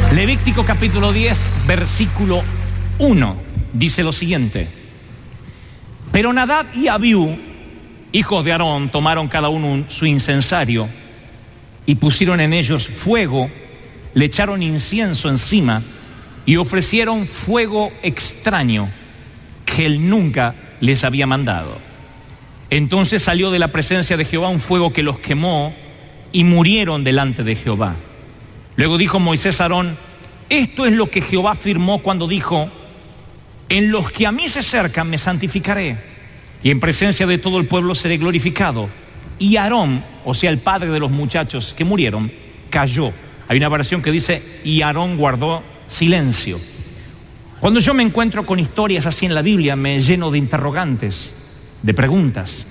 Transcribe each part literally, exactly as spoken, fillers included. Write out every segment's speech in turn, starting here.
Levítico capítulo diez, versículo uno, dice lo siguiente: pero Nadab y Abiú, hijos de Aarón, tomaron cada uno su incensario y pusieron en ellos fuego, le echaron incienso encima y ofrecieron fuego extraño que él nunca les había mandado. Entonces salió de la presencia de Jehová un fuego que los quemó y murieron delante de Jehová. Luego dijo Moisés a Aarón: esto es lo que Jehová afirmó cuando dijo: en los que a mí se acercan me santificaré, y en presencia de todo el pueblo seré glorificado. Y Aarón, o sea el padre de los muchachos que murieron, cayó. Hay una versión que dice: y Aarón guardó silencio. Cuando yo me encuentro con historias así en la Biblia, me lleno de interrogantes, de preguntas.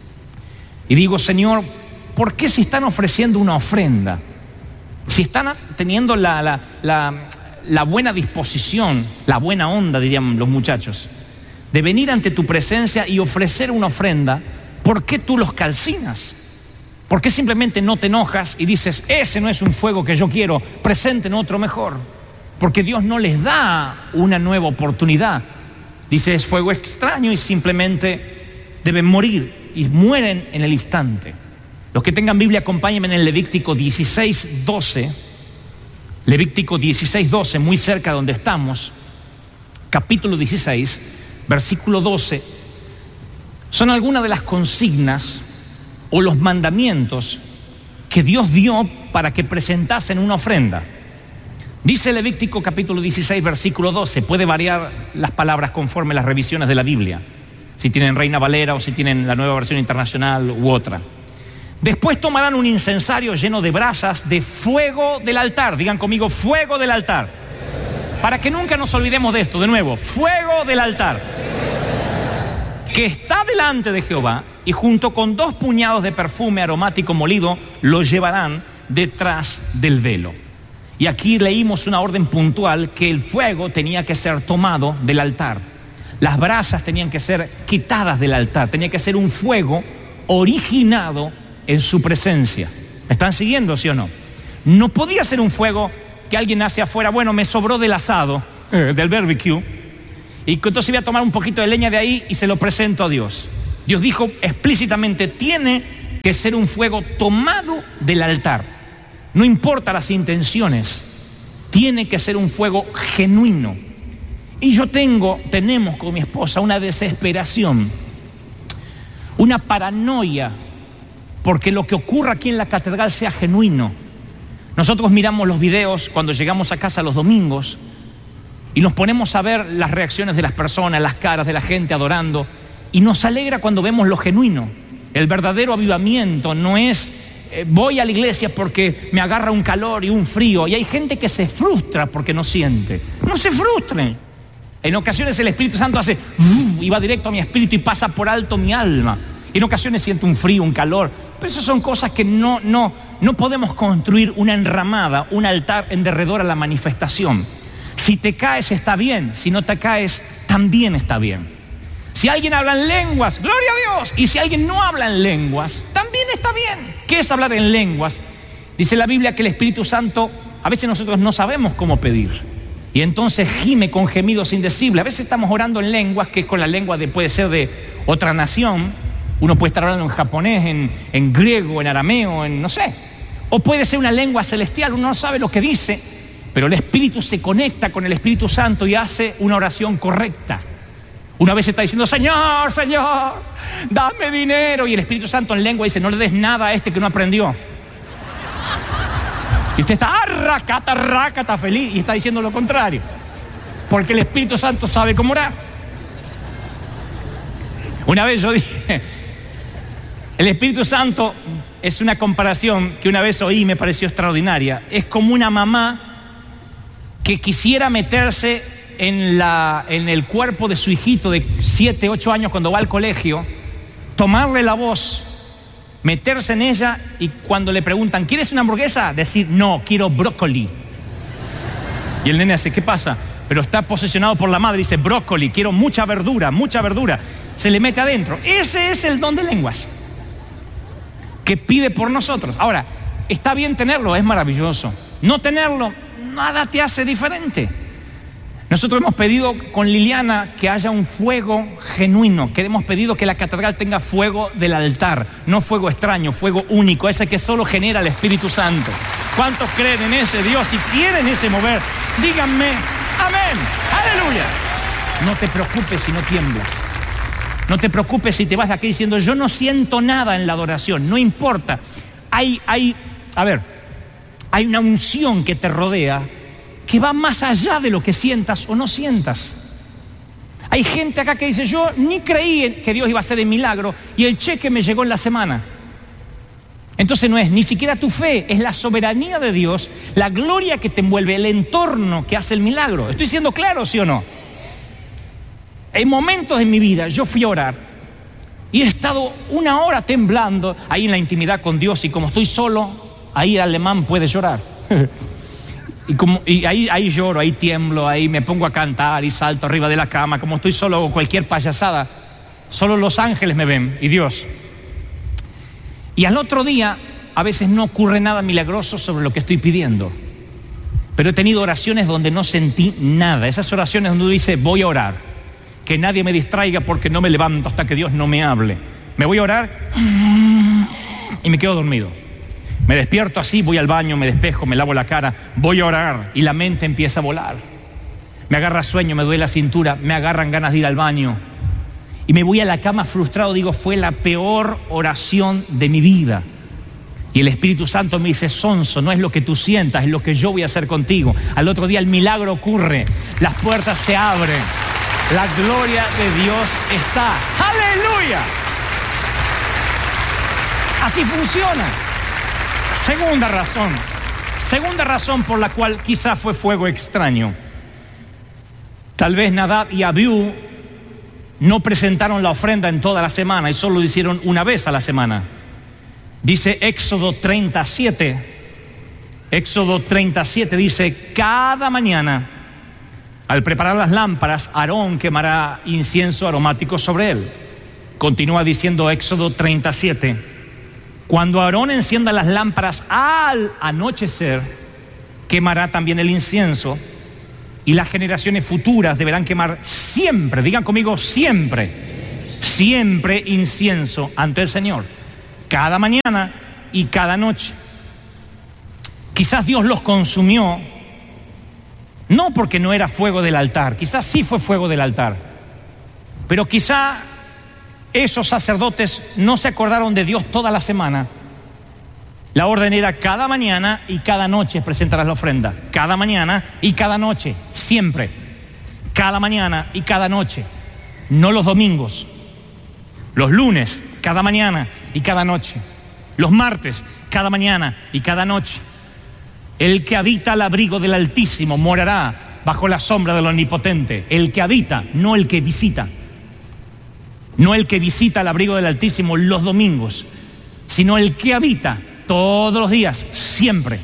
Y digo: Señor, ¿por qué si están ofreciendo una ofrenda, si están teniendo la, la, la, la buena disposición, la buena onda, dirían los muchachos, de venir ante tu presencia y ofrecer una ofrenda, ¿por qué tú los calcinas? ¿Por qué simplemente no te enojas y dices: ese no es un fuego que yo quiero, presenten otro mejor? Porque Dios no les da una nueva oportunidad. Dice: es fuego extraño y simplemente deben morir, y mueren en el instante. Los que tengan Biblia, acompáñenme en el Levítico dieciséis doce. Levítico dieciséis doce, muy cerca de donde estamos. Capítulo dieciséis, versículo doce. Son algunas de las consignas o los mandamientos que Dios dio para que presentasen una ofrenda. Dice Levítico capítulo dieciséis, versículo doce. Puede variar las palabras conforme las revisiones de la Biblia, si tienen Reina Valera o si tienen la Nueva Versión Internacional u otra. Después tomarán un incensario lleno de brasas de fuego del altar. Digan conmigo: fuego del altar. Para que nunca nos olvidemos de esto, de nuevo: fuego del altar, que está delante de Jehová, y junto con dos puñados de perfume aromático molido lo llevarán detrás del velo. Y aquí leímos una orden puntual, que el fuego tenía que ser tomado del altar. Las brasas tenían que ser quitadas del altar. Tenía que ser un fuego originado en su presencia. ¿Me están siguiendo, sí o no? No podía ser un fuego que alguien hace afuera: bueno, me sobró del asado, eh, del barbecue, y entonces voy a tomar un poquito de leña de ahí y se lo presento a Dios. Dios dijo explícitamente: tiene que ser un fuego tomado del altar. No importa las intenciones, tiene que ser un fuego genuino. Y yo tengo, tenemos con mi esposa una desesperación, una paranoia, porque lo que ocurra aquí en la catedral sea genuino. Nosotros miramos los videos cuando llegamos a casa los domingos y nos ponemos a ver las reacciones de las personas, las caras de la gente adorando, y nos alegra cuando vemos lo genuino. El verdadero avivamiento no es eh, voy a la iglesia porque me agarra un calor y un frío, y hay gente que se frustra porque no siente. No se frustren. En ocasiones el Espíritu Santo hace y va directo a mi espíritu y pasa por alto mi alma. En ocasiones siento un frío, un calor, pero esas son cosas que no, no, no podemos construir una enramada, un altar en derredor a la manifestación. Si te caes está bien, si no te caes también está bien. Si alguien habla en lenguas, gloria a Dios. Y si alguien no habla en lenguas, también está bien. ¿Qué es hablar en lenguas? Dice la Biblia que el Espíritu Santo, a veces nosotros no sabemos cómo pedir, y entonces gime con gemidos indecibles. A veces estamos orando en lenguas, que es con la lengua de, puede ser de otra nación. Uno puede estar hablando en japonés, en, en griego, en arameo, en no sé. O puede ser una lengua celestial, uno no sabe lo que dice, pero el Espíritu se conecta con el Espíritu Santo y hace una oración correcta. Una vez está diciendo: Señor, Señor, dame dinero. Y el Espíritu Santo en lengua dice: no le des nada a este que no aprendió. Y usted está arracata, arracata, feliz, y está diciendo lo contrario. Porque el Espíritu Santo sabe cómo orar. Una vez yo dije, el Espíritu Santo es una comparación que una vez oí y me pareció extraordinaria. Es como una mamá que quisiera meterse en, la, en el cuerpo de su hijito de siete, ocho años cuando va al colegio, tomarle la voz, meterse en ella, y cuando le preguntan: ¿quieres una hamburguesa?, decir: no, quiero brócoli. Y el nene hace: ¿qué pasa? Pero está posesionado por la madre, dice: brócoli, quiero mucha verdura, mucha verdura. Se le mete adentro. Ese es el don de lenguas que pide por nosotros. Ahora, está bien tenerlo, es maravilloso. No tenerlo, nada te hace diferente. Nosotros hemos pedido con Liliana que haya un fuego genuino, que hemos pedido que la catedral tenga fuego del altar, no fuego extraño, fuego único, ese que solo genera el Espíritu Santo. ¿Cuántos creen en ese Dios y quieren ese mover? Díganme, amén, aleluya. No te preocupes si no tiemblas. No te preocupes si te vas de aquí diciendo, yo no siento nada en la adoración, no importa. Hay, hay, a ver, hay una unción que te rodea que va más allá de lo que sientas o no sientas. Hay gente acá que dice, yo ni creí que Dios iba a hacer el milagro y el cheque me llegó en la semana. Entonces no es ni siquiera tu fe, es la soberanía de Dios, la gloria que te envuelve, el entorno que hace el milagro. ¿Estoy siendo claro, sí o no? En momentos en mi vida yo fui a orar y he estado una hora temblando ahí en la intimidad con Dios, y como estoy solo, ahí el alemán puede llorar. Y, como, y ahí, ahí lloro, ahí tiemblo, ahí me pongo a cantar y salto arriba de la cama. Como estoy solo, o cualquier payasada, solo los ángeles me ven y Dios. Y al otro día a veces no ocurre nada milagroso sobre lo que estoy pidiendo, pero he tenido oraciones donde no sentí nada. Esas oraciones donde uno dice, voy a orar, que nadie me distraiga porque no me levanto hasta que Dios no me hable. Me voy a orar y me quedo dormido. Me despierto así, voy al baño, me despejo, me lavo la cara, voy a orar y la mente empieza a volar. Me agarra sueño, me duele la cintura, me agarran ganas de ir al baño y me voy a la cama frustrado. Digo, fue la peor oración de mi vida. Y el Espíritu Santo me dice, sonso, no es lo que tú sientas, es lo que yo voy a hacer contigo. Al otro día el milagro ocurre, las puertas se abren, la gloria de Dios está. ¡Aleluya! Así funciona. Segunda razón, segunda razón por la cual quizá fue fuego extraño. Tal vez Nadab y Abiú no presentaron la ofrenda en toda la semana y solo lo hicieron una vez a la semana. Dice Éxodo treinta y siete, Éxodo treinta y siete dice, cada mañana al preparar las lámparas, Aarón quemará incienso aromático sobre él. Continúa diciendo Éxodo treinta y siete. Cuando Aarón encienda las lámparas al anochecer, quemará también el incienso, y las generaciones futuras deberán quemar siempre, digan conmigo, siempre, siempre incienso ante el Señor, cada mañana y cada noche. Quizás Dios los consumió, no porque no era fuego del altar, quizás sí fue fuego del altar, pero quizá esos sacerdotes no se acordaron de Dios toda la semana. La orden era cada mañana y cada noche presentarás la ofrenda. Cada mañana y cada noche, siempre. Cada mañana y cada noche. No los domingos. Los lunes, cada mañana y cada noche. Los martes, cada mañana y cada noche. El que habita al abrigo del Altísimo morará bajo la sombra del Omnipotente. El que habita, no el que visita. No el que visita el abrigo del Altísimo los domingos, sino el que habita todos los días, siempre.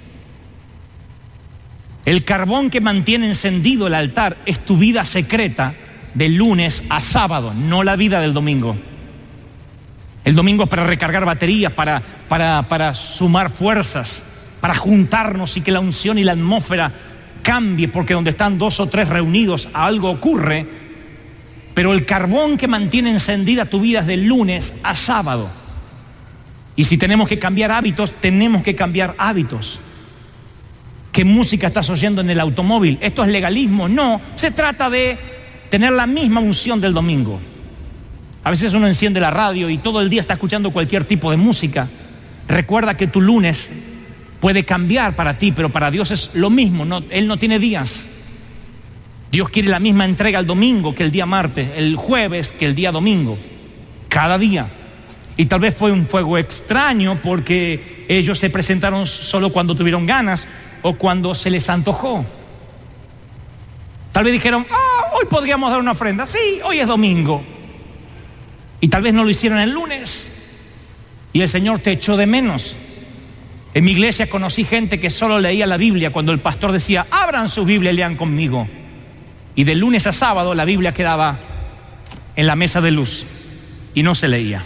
El carbón que mantiene encendido el altar es tu vida secreta de lunes a sábado, no la vida del domingo. El domingo es para recargar baterías, para, para, para sumar fuerzas, para juntarnos y que la unción y la atmósfera cambie, porque donde están dos o tres reunidos algo ocurre. Pero el carbón que mantiene encendida tu vida es de lunes a sábado. Y si tenemos que cambiar hábitos, tenemos que cambiar hábitos. ¿Qué música estás oyendo en el automóvil? ¿Esto es legalismo? No, se trata de tener la misma unción del domingo. A veces uno enciende la radio y todo el día está escuchando cualquier tipo de música. Recuerda que tu lunes puede cambiar para ti, pero para Dios es lo mismo, no, Él no tiene días. Dios quiere la misma entrega el domingo que el día martes, el jueves que el día domingo, cada día. Y tal vez fue un fuego extraño porque ellos se presentaron solo cuando tuvieron ganas o cuando se les antojó. Tal vez dijeron, oh, hoy podríamos dar una ofrenda. Sí, hoy es domingo. Y tal vez no lo hicieron el lunes y el Señor te echó de menos. En mi iglesia conocí gente que solo leía la Biblia cuando el pastor decía, abran su Biblia y lean conmigo. Y de lunes a sábado la Biblia quedaba en la mesa de luz y no se leía.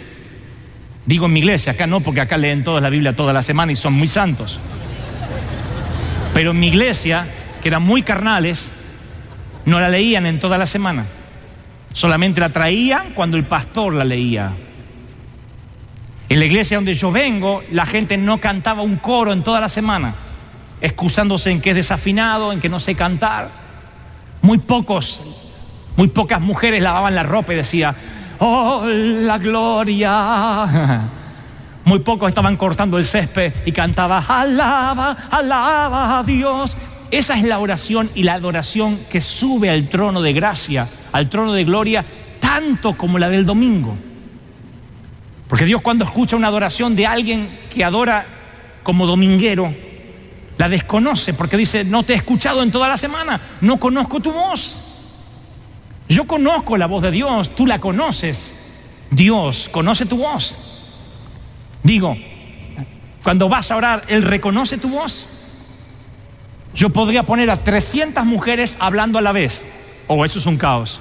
Digo en mi iglesia, acá no, porque acá leen toda la Biblia toda la semana y son muy santos. Pero en mi iglesia, que eran muy carnales, no la leían en toda la semana. Solamente la traían cuando el pastor la leía. En la iglesia donde yo vengo, la gente no cantaba un coro en toda la semana, excusándose en que es desafinado, en que no sé cantar. Muy pocos, muy pocas mujeres lavaban la ropa y decían, oh, la gloria. Muy pocos estaban cortando el césped y cantaban, alaba, alaba a Dios. Esa es la oración y la adoración que sube al trono de gracia, al trono de gloria, tanto como la del domingo. Porque Dios, cuando escucha una adoración de alguien que adora como dominguero, la desconoce, porque dice, no te he escuchado en toda la semana, no conozco tu voz. Yo conozco la voz de Dios, tú la conoces. Dios conoce tu voz. Digo, cuando vas a orar, Él reconoce tu voz. Yo podría poner a trescientas mujeres hablando a la vez. Oh, eso es un caos.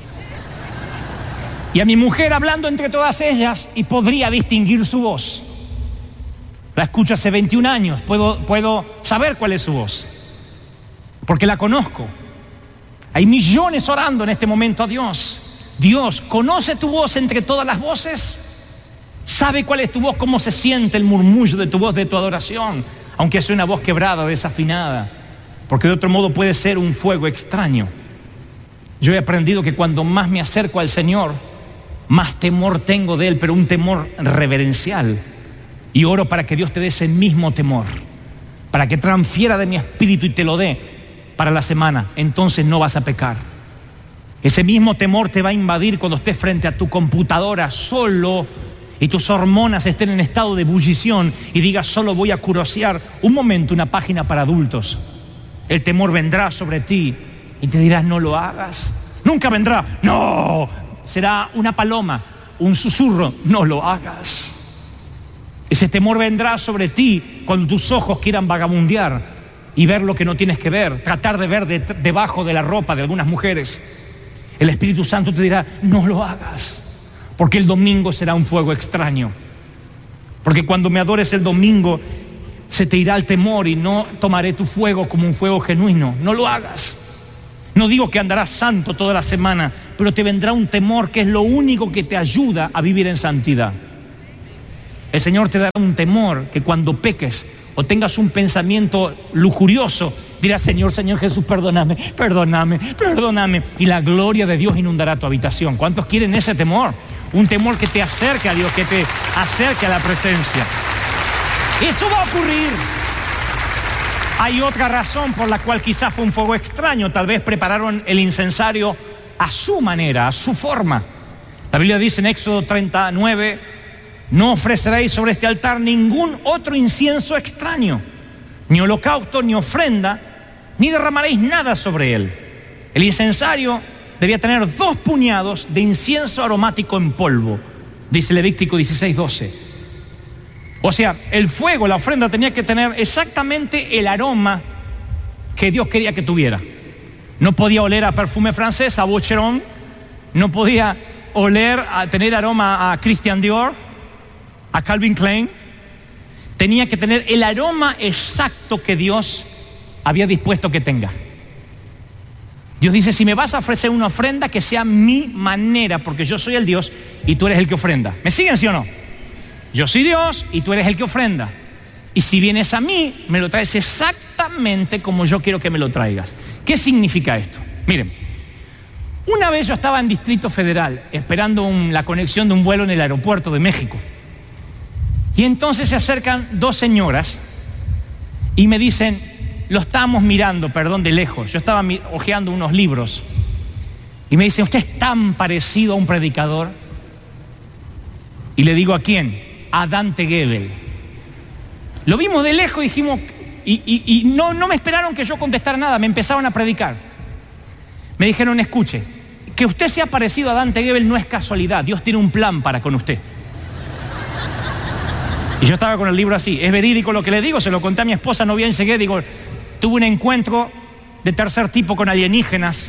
Y a mi mujer hablando entre todas ellas y podría distinguir su voz. La escucho hace veintiún años, puedo, puedo saber cuál es su voz, porque la conozco. Hay millones orando en este momento a Dios. Dios conoce tu voz entre todas las voces, sabe cuál es tu voz, cómo se siente el murmullo de tu voz, de tu adoración, aunque sea una voz quebrada o desafinada, porque de otro modo puede ser un fuego extraño. Yo he aprendido que cuando más me acerco al Señor, más temor tengo de Él, pero un temor reverencial. Y oro para que Dios te dé ese mismo temor, para que transfiera de mi espíritu y te lo dé para la semana. Entonces no vas a pecar. Ese mismo temor te va a invadir cuando estés frente a tu computadora solo y tus hormonas estén en estado de ebullición y digas, solo voy a curiosear un momento una página para adultos. El temor vendrá sobre ti y te dirás, no lo hagas. Nunca vendrá, no, será una paloma, un susurro, no lo hagas. Ese temor vendrá sobre ti cuando tus ojos quieran vagabundear y ver lo que no tienes que ver, tratar de ver de, debajo de la ropa de algunas mujeres. El Espíritu Santo te dirá, no lo hagas, porque el domingo será un fuego extraño. Porque cuando me adores el domingo, se te irá el temor y no tomaré tu fuego como un fuego genuino. No lo hagas. No digo que andarás santo toda la semana, pero te vendrá un temor que es lo único que te ayuda a vivir en santidad. El Señor te dará un temor que cuando peques o tengas un pensamiento lujurioso, dirás, Señor, Señor Jesús, perdóname, perdóname, perdóname. Y la gloria de Dios inundará tu habitación. ¿Cuántos quieren ese temor? Un temor que te acerque a Dios, que te acerque a la presencia. Eso va a ocurrir. Hay otra razón por la cual quizás fue un fuego extraño. Tal vez prepararon el incensario a su manera, a su forma. La Biblia dice en Éxodo treinta y nueve, no ofreceréis sobre este altar ningún otro incienso extraño, ni holocausto, ni ofrenda, ni derramaréis nada sobre él. El incensario debía tener dos puñados de incienso aromático en polvo, dice Levítico dieciséis doce. O sea, el fuego, la ofrenda tenía que tener exactamente el aroma que Dios quería que tuviera. No podía oler a perfume francés, a Bocheron, no podía oler, a tener aroma a Christian Dior, a Calvin Klein. Tenía que tener el aroma exacto que Dios había dispuesto que tenga. Dios dice, si me vas a ofrecer una ofrenda, que sea mi manera, porque yo soy el Dios y tú eres el que ofrenda. ¿Me siguen, sí o no? Yo soy Dios y tú eres el que ofrenda. Y si vienes a mí, me lo traes exactamente como yo quiero que me lo traigas. ¿Qué significa esto? Miren, una vez yo estaba en Distrito Federal esperando un, la conexión de un vuelo en el aeropuerto de México. Y entonces se acercan dos señoras y me dicen, lo estábamos mirando, perdón, de lejos. Yo estaba hojeando unos libros. Y me dicen, usted es tan parecido a un predicador. Y le digo, ¿a quién? A Dante Gebel. Lo vimos de lejos y dijimos, y, y, y no, no me esperaron que yo contestara nada, me empezaron a predicar. Me dijeron, escuche, que usted sea parecido a Dante Gebel no es casualidad, Dios tiene un plan para con usted. Y yo estaba con el libro así, es verídico lo que le digo, se lo conté a mi esposa, no bien llegué, digo, tuve un encuentro de tercer tipo con alienígenas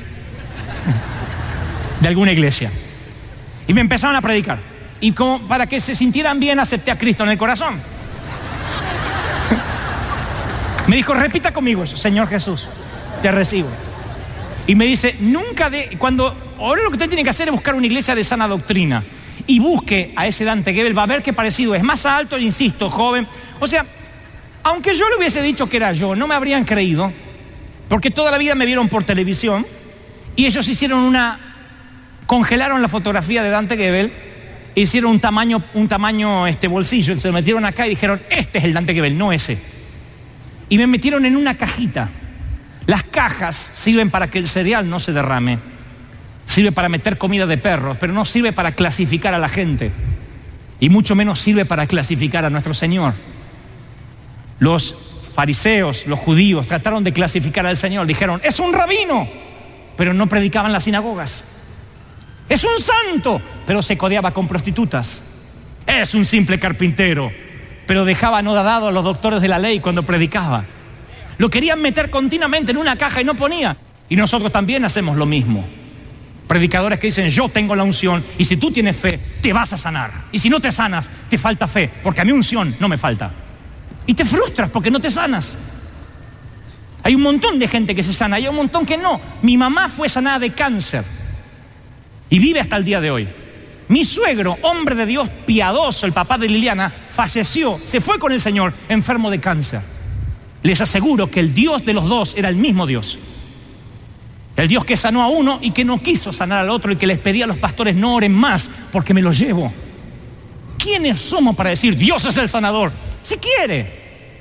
de alguna iglesia. Y me empezaron a predicar. Y como para que se sintieran bien, acepté a Cristo en el corazón. Me dijo, repita conmigo eso, Señor Jesús, te recibo. Y me dice, nunca de... Cuando... Ahora lo que usted tiene que hacer es buscar una iglesia de sana doctrina. Y busque a ese Dante Gebel, va a ver qué parecido es. Más alto, insisto, joven. O sea, aunque yo le hubiese dicho que era yo, no me habrían creído, porque toda la vida me vieron por televisión y ellos hicieron una... Congelaron la fotografía de Dante Gebel, hicieron un tamaño, un tamaño este bolsillo, se lo metieron acá y dijeron, este es el Dante Gebel, no ese. Y me metieron en una cajita. Las cajas sirven para que el cereal no se derrame, sirve para meter comida de perros, pero no sirve para clasificar a la gente, y mucho menos sirve para clasificar a nuestro Señor. Los fariseos, los judíos, trataron de clasificar al Señor, dijeron, es un rabino, pero no predicaba en las sinagogas. Es un santo, pero se codeaba con prostitutas. Es un simple carpintero, pero dejaba anodadado a los doctores de la ley cuando predicaba. Lo querían meter continuamente en una caja y no ponía. Y nosotros también hacemos lo mismo. Predicadores que dicen, yo tengo la unción, y si tú tienes fe, te vas a sanar. Y si no te sanas, te falta fe, porque a mí unción no me falta. Y te frustras porque no te sanas. Hay un montón de gente que se sana, hay un montón que no. Mi mamá fue sanada de cáncer y vive hasta el día de hoy. Mi suegro, hombre de Dios piadoso, el papá de Liliana, falleció, se fue con el Señor enfermo de cáncer. Les aseguro que el Dios de los dos era el mismo Dios. El Dios que sanó a uno y que no quiso sanar al otro, y que les pedía a los pastores, no oren más porque me lo llevo. ¿Quiénes somos para decir Dios es el sanador? Si quiere.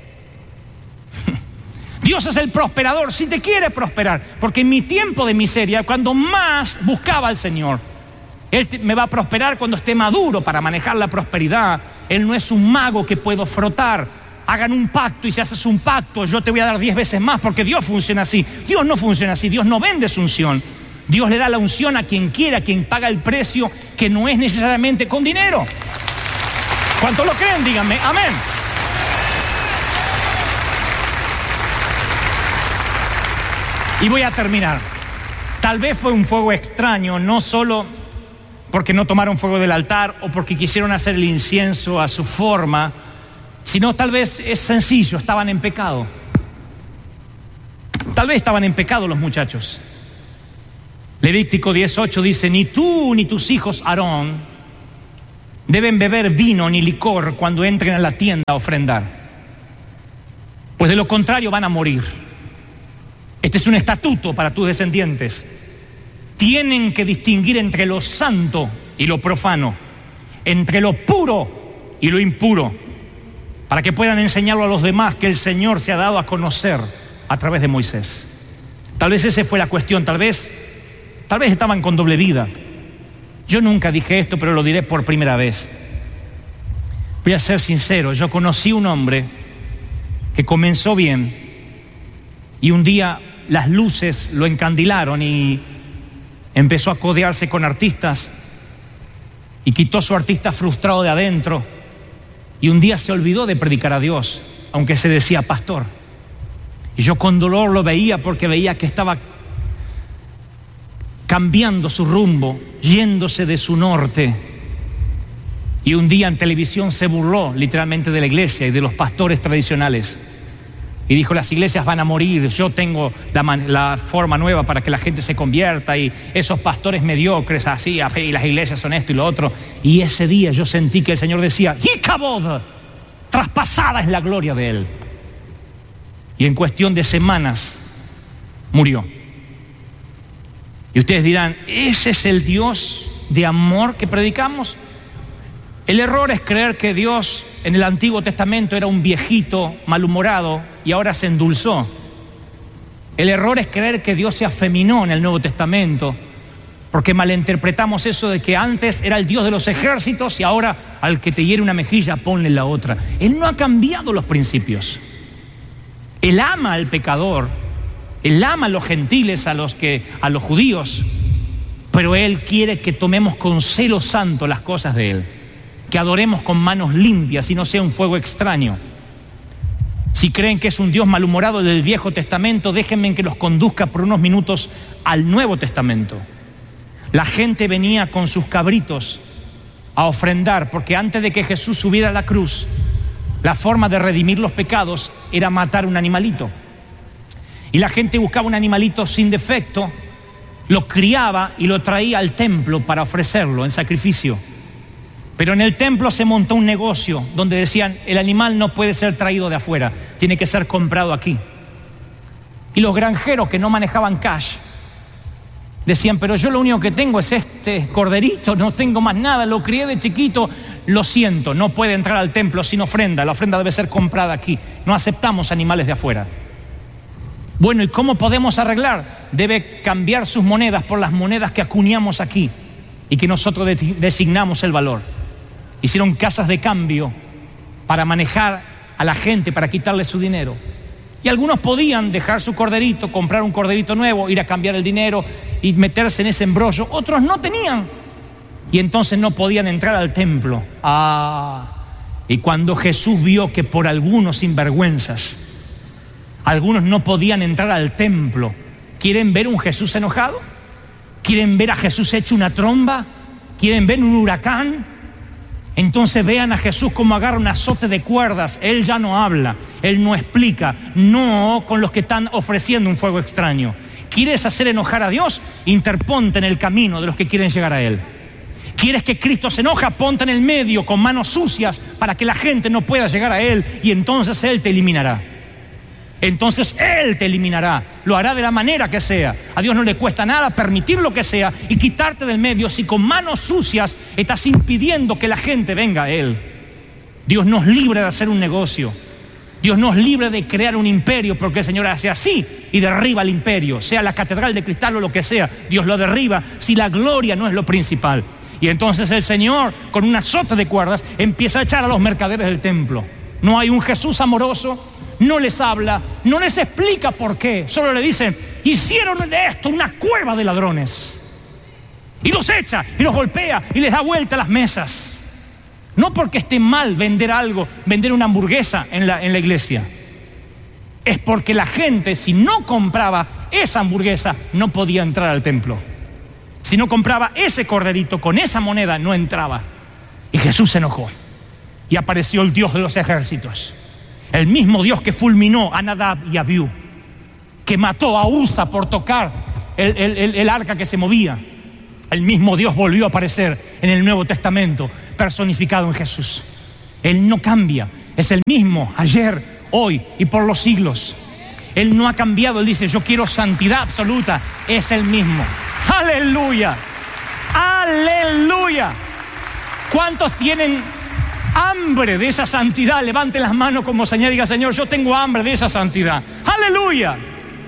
Dios es el prosperador, si te quiere prosperar. Porque en mi tiempo de miseria, cuando más buscaba al Señor, Él me va a prosperar cuando esté maduro para manejar la prosperidad. Él no es un mago que puedo frotar. Hagan un pacto, y si haces un pacto, yo te voy a dar diez veces más, porque Dios funciona así. Dios no funciona así, Dios no vende su unción. Dios le da la unción a quien quiera, a quien paga el precio, que no es necesariamente con dinero. ¿Cuántos lo creen? Díganme, amén. Y voy a terminar. Tal vez fue un fuego extraño, no solo porque no tomaron fuego del altar o porque quisieron hacer el incienso a su forma, sino tal vez es sencillo, estaban en pecado. Tal vez estaban en pecado los muchachos. Levítico dieciocho dice, ni tú ni tus hijos Aarón deben beber vino ni licor cuando entren a la tienda a ofrendar, pues de lo contrario van a morir. Este es un estatuto para tus descendientes. Tienen que distinguir entre lo santo y lo profano, entre lo puro y lo impuro, para que puedan enseñarlo a los demás que el Señor se ha dado a conocer a través de Moisés. Tal vez esa fue la cuestión, tal vez, tal vez estaban con doble vida. Yo nunca dije esto, pero lo diré por primera vez. Voy a ser sincero, yo conocí un hombre que comenzó bien y un día las luces lo encandilaron y empezó a codearse con artistas y quitó su artista frustrado de adentro. Y un día se olvidó de predicar a Dios, aunque se decía pastor. Y yo con dolor lo veía, porque veía que estaba cambiando su rumbo, yéndose de su norte. Y un día en televisión se burló literalmente de la iglesia y de los pastores tradicionales. Y dijo, las iglesias van a morir, yo tengo la, man- la forma nueva para que la gente se convierta, y esos pastores mediocres así, y las iglesias son esto y lo otro. Y ese día yo sentí que el Señor decía, ¡Hikabod! Traspasada es la gloria de Él. Y en cuestión de semanas murió. Y ustedes dirán, ¿ese es el Dios de amor que predicamos? El error es creer que Dios en el Antiguo Testamento era un viejito malhumorado y ahora se endulzó. El error es creer que Dios se afeminó en el Nuevo Testamento, porque malinterpretamos eso de que antes era el Dios de los ejércitos y ahora al que te hiere una mejilla ponle la otra. Él no ha cambiado los principios. Él ama al pecador, Él ama a los gentiles, a los, que, a los judíos, pero Él quiere que tomemos con celo santo las cosas de Él, que adoremos con manos limpias y no sea un fuego extraño. Si creen que es un Dios malhumorado del Viejo Testamento, déjenme que los conduzca por unos minutos al Nuevo Testamento. La gente venía con sus cabritos a ofrendar, porque antes de que Jesús subiera a la cruz, La forma de redimir los pecados era matar un animalito. Y la gente buscaba un animalito sin defecto, lo criaba y lo traía al templo para ofrecerlo en sacrificio. Pero en el templo se montó un negocio donde decían, el animal no puede ser traído de afuera, tiene que ser comprado aquí. Y los granjeros que no manejaban cash decían, pero yo lo único que tengo es este corderito, no tengo más nada, lo crié de chiquito, lo siento, no puede entrar al templo sin ofrenda, la ofrenda debe ser comprada aquí, no aceptamos animales de afuera. Bueno, ¿y cómo podemos arreglar? Debe cambiar sus monedas por las monedas que acuñamos aquí y que nosotros designamos el valor. Hicieron casas de cambio para manejar a la gente, para quitarle su dinero. Y algunos podían dejar su corderito, comprar un corderito nuevo, ir a cambiar el dinero y meterse en ese embrollo. Otros no tenían y entonces no podían entrar al templo. Ah, y cuando Jesús vio que por algunos sinvergüenzas, algunos no podían entrar al templo, ¿quieren ver un Jesús enojado? ¿Quieren ver a Jesús hecho una tromba? ¿Quieren ver un huracán? Entonces vean a Jesús como agarra un azote de cuerdas. Él ya no habla, Él no explica, no con los que están ofreciendo un fuego extraño. ¿Quieres hacer enojar a Dios? Interponte en el camino de los que quieren llegar a Él. ¿Quieres que Cristo se enoja? Ponte en el medio con manos sucias para que la gente no pueda llegar a Él y entonces Él te eliminará. Entonces Él te eliminará, lo hará de la manera que sea. A Dios no le cuesta nada permitir lo que sea y quitarte del medio si con manos sucias estás impidiendo que la gente venga a Él. Dios nos libre de hacer un negocio. Dios nos libre de crear un imperio, porque el Señor hace así y derriba el imperio, sea la catedral de cristal o lo que sea. Dios lo derriba si la gloria no es lo principal. Y entonces el Señor, con un azote de cuerdas, empieza a echar a los mercaderes del templo. No hay un Jesús amoroso. No les habla, no les explica por qué. Solo le dicen, hicieron de esto una cueva de ladrones. Y los echa, y los golpea, y les da vuelta a las mesas. No porque esté mal vender algo, vender una hamburguesa en la, en la iglesia. Es porque la gente, si no compraba esa hamburguesa, no podía entrar al templo. Si no compraba ese corderito con esa moneda, no entraba. Y Jesús se enojó. Y apareció el Dios de los ejércitos. El mismo Dios que fulminó a Nadab y Abiú, que mató a Usa por tocar el, el, el arca que se movía. El mismo Dios volvió a aparecer en el Nuevo Testamento, personificado en Jesús. Él no cambia, es el mismo ayer, hoy y por los siglos. Él no ha cambiado, Él dice, yo quiero santidad absoluta, es el mismo. ¡Aleluya! ¡Aleluya! ¿Cuántos tienen hambre de esa santidad? Levanten las manos como señal y diga, Señor, yo tengo hambre de esa santidad. ¡Aleluya!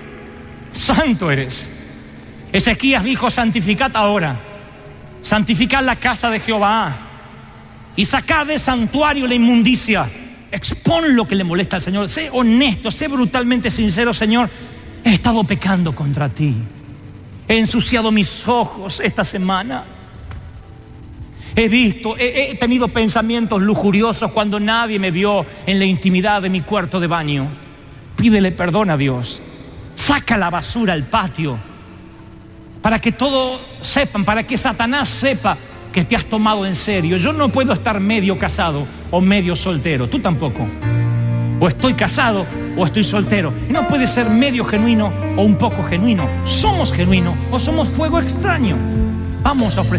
Santo eres. Ezequías dijo, santificad ahora, santificad la casa de Jehová y sacad del santuario la inmundicia. Expon lo que le molesta al Señor. Sé honesto, sé brutalmente sincero, Señor, he estado pecando contra ti. He ensuciado mis ojos esta semana. He visto, he, he tenido pensamientos lujuriosos cuando nadie me vio en la intimidad de mi cuarto de baño. Pídele perdón a Dios. Saca la basura al patio para que todos sepan, para que Satanás sepa que te has tomado en serio. Yo no puedo estar medio casado o medio soltero. Tú tampoco. O estoy casado o estoy soltero. Y no puede ser medio genuino o un poco genuino. Somos genuinos o somos fuego extraño. Vamos a ofrecer